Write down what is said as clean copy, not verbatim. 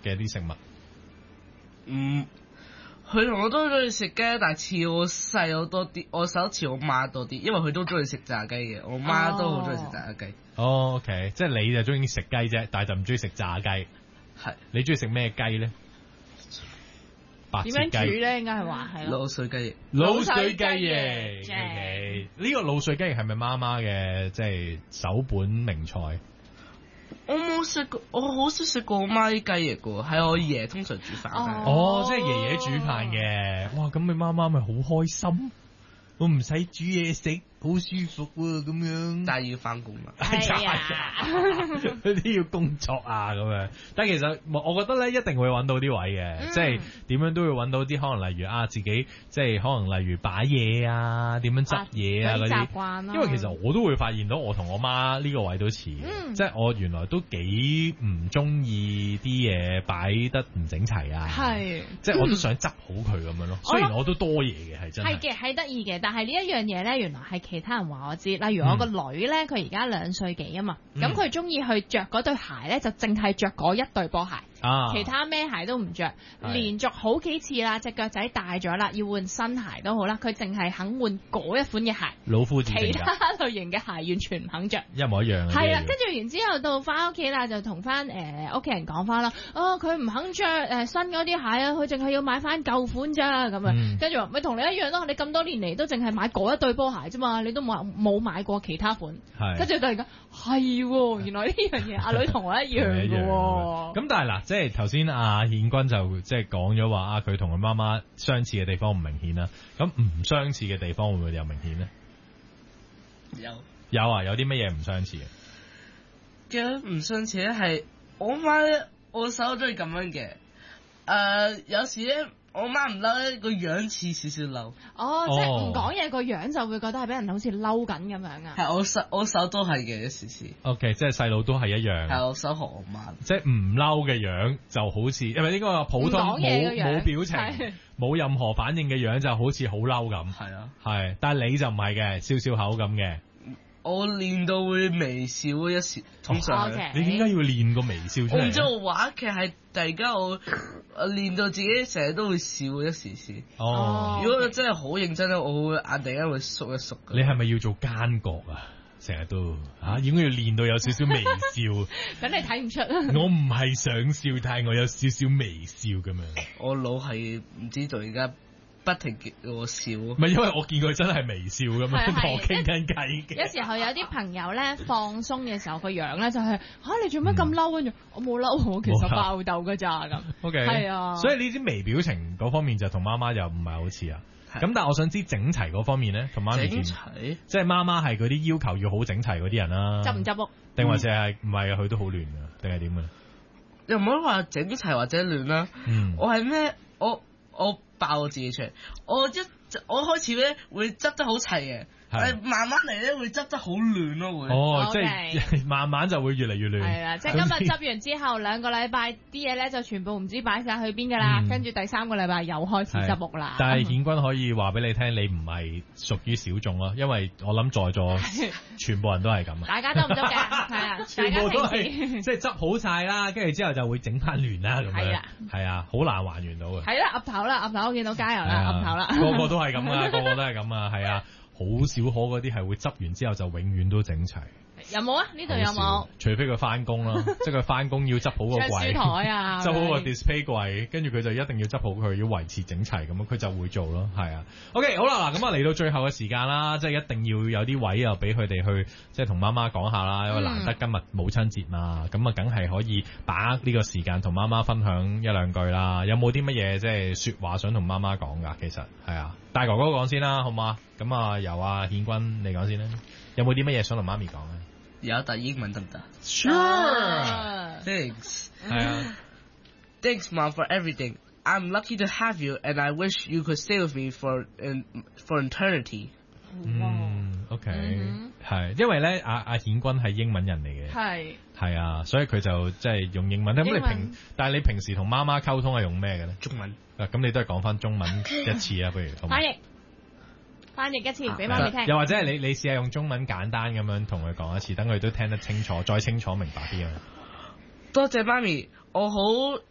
嘅啲食物？ 佢同我都中意食雞，但係似我細佬多啲，我手似我媽多啲，因為佢都中意食炸雞嘅，我媽都好中意食炸雞。 哦 ，OK， 即係你就中意食雞啫，但係就唔中意食炸雞。 係。你中意食咩雞咧？白切雞。點樣煮咧？應該係話係滷水雞翼。 滷水雞翼。OK， 呢個滷水雞翼係咪媽媽嘅即係首本名菜？ 我冇食過，我好少食過我媽啲雞翼嘅，係我爺通常煮飯。 哦，即係爺爺煮飯嘅。哇，咁你媽媽咪好開心，我唔使煮嘢食。好舒服喎，咁樣， 但係要翻工啊， 係啊，嗰啲要工作啊咁樣。但係其實我覺得咧，一定會揾到啲位嘅，即係點樣都會揾到啲可能，例如自己即係可能例如擺嘢啊，點樣執嘢啊嗰啲習慣。因為其實我都會發現到我同我媽呢個位都似，即係我原來都幾唔中意啲嘢擺得唔整齊啊，即係我都想執好佢咁樣咯。雖然我都多嘢嘅，係真係。係嘅， 係得意嘅，但係呢一樣嘢咧，原來係其他人話我知，例如我個女咧，佢而家2歲幾啊嘛，咁佢中意去着嗰對鞋咧，就淨係着嗰一對波鞋，其他咩鞋都唔着，連續好幾次啦，隻腳仔大咗啦，要換新鞋都好啦，佢淨係肯換嗰一款嘅鞋， 老夫子，其他類型嘅鞋完全唔肯着， 一模一樣。 係啦，跟住然之後到翻屋企啦，就同翻屋企人講翻啦，佢唔肯着新嗰啲鞋啊，佢淨係要買翻舊款咋咁啊，跟住話咪同你一樣咯，你咁多年嚟都淨係買嗰一對波鞋啫嘛，你都冇買過其他款，跟住突然間係，原來呢樣嘢阿女同我一樣嘅喎。 咁但係嗱，即係頭先阿顯君就即係講咗話佢同佢媽媽相似嘅地方唔明顯啦，咁唔相似嘅地方會唔會有明顯咧？有啊，有啲乜嘢唔相似嘅？ 唔相似咧係我媽咧，我細佬中意咁樣嘅，有時咧。我媽唔嬲咧，個樣似少少嬲。 即係唔講嘢個樣就會覺得係俾人好似嬲緊咁樣啊。 係我手都係嘅，一時時。 OK， 即係細佬都係一樣。 係我手學我媽。 即係唔嬲嘅樣就好似，因為應該話普通冇表情、冇任何反應嘅樣就好似好嬲咁。 係啊。係， 但係你就唔係嘅，笑笑口咁嘅。 我練到會微笑一時，通常你點解要練個微笑出嚟？ 我唔知我話劇係突然間我練到自己成日都會笑一時時。如果真係好認真咧，我會眼突然間會縮一縮。 你係咪要做奸角啊？成日都應該要練到有少少微笑。 等你睇唔出。 我唔係想笑，但係我有少少微笑咁樣。 我腦係唔知道而家。不停叫我笑， 唔係因為我見佢真係微笑咁樣同我傾緊偈嘅。 有時候有啲朋友咧放鬆嘅時候個樣咧就係你做咩咁嬲？跟住我冇嬲，我其實爆鬥㗎咋咁。 OK， 係啊， 所以呢啲微表情嗰方面就同媽媽又唔係好似啊。咁但係我想知整齊嗰方面咧，同媽咪整齊， 即係媽媽係嗰啲要求要好整齊嗰啲人啦。 執唔執屋？ 定或者係唔係佢都好亂㗎？定係點㗎？ 又唔好話整齊或者亂啦。我係咩？我爆我自己出嚟，我開始咧會執得好齊嘅，慢慢嚟咧會執得好亂咯會。 即係慢慢就會越嚟越亂。 係啦，即係今日執完之後2個禮拜啲嘢咧就全部唔知擺晒去邊噶啦，跟住第3個禮拜又開始執屋啦。 但係顯君可以話俾你聽，你唔係屬於小眾咯，因為我諗在座全部人都係咁啊。 大家都唔執嘅，係啊， 全部都係即係執好晒啦，跟住之後就會整翻亂啦咁樣。係啊，好難還原到嘅。 係啦，岌頭我見到加油啦，岌頭啦。 個個都係咁啊，個個都係咁啊，係啊。好少可嗰啲係會執完之後就永遠都整齊。 有冇啊？呢度有冇？ 除非佢翻工啦，即係佢翻工要執好個櫃， 書台啊， 執好個 display 櫃，跟住佢就一定要執好佢，要維持整齊咁樣，佢就會做咯。係啊。OK， 好啦，嗱咁啊嚟到最後嘅時間啦，即係一定要有啲位又俾佢哋去，即係同媽媽講下啦，因為難得今日母親節嘛，咁啊梗係可以把握呢個時間同媽媽分享1、2句啦。有冇啲乜嘢即係說話想同媽媽講噶？其實係啊，大哥哥講先啦，好嘛？咁啊由阿顯君你講先啦，有冇啲乜嘢想同媽咪講啊？ 有，但英文得唔得 ？Sure。Thanks。 係啊。Thanks, Mom, for everything. I'm lucky to have you, and I wish you could stay with me for eternity. OK。係，因為咧阿顯君係英文人嚟嘅。係啊，所以佢就即係用英文。咁但係你平時同媽媽溝通係用咩嘅咧？ 中文。 咁你都係講翻中文一次啊，不如。 翻譯一次俾媽咪聽， 又或者係你試下用中文簡單咁樣同佢講一次，等佢都聽得清楚，再清楚明白啲啊！ 多謝媽咪，我好